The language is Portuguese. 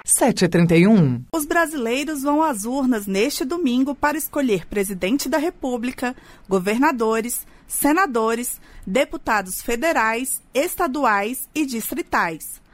7h31. Os brasileiros vão às urnas neste domingo para escolher presidente da República, governadores, senadores, deputados federais, estaduais e distritais.